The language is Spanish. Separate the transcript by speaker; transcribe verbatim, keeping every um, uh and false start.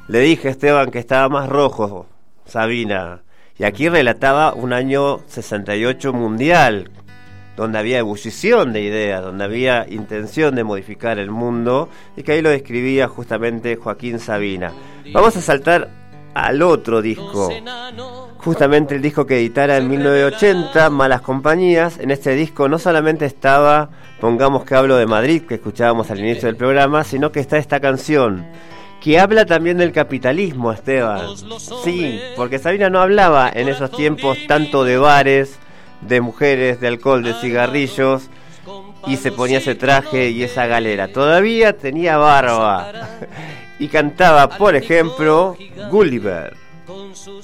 Speaker 1: Le dije a Esteban que estaba más rojo, Sabina. Y aquí relataba un año sesenta y ocho mundial, donde había ebullición de ideas, donde había intención de modificar el mundo, y que ahí lo describía justamente Joaquín Sabina. Vamos a saltar al otro disco, justamente el disco que editara en mil novecientos ochenta, Malas Compañías. En este disco no solamente estaba Pongamos que hablo de Madrid, que escuchábamos al inicio del programa, sino que está esta canción, que habla también del capitalismo, Esteban. Sí, porque Sabina no hablaba en esos tiempos tanto de bares, de mujeres, de alcohol, de cigarrillos, y se ponía ese traje y esa galera. Todavía tenía barba y cantaba, por ejemplo, Gulliver.